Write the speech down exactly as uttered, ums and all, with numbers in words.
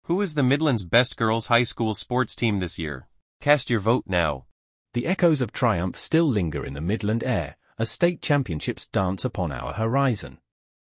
Who is the Midlands' best girls' high school sports team this year? Cast your vote now. The echoes of triumph still linger in the Midland air, as state championships dance upon our horizon.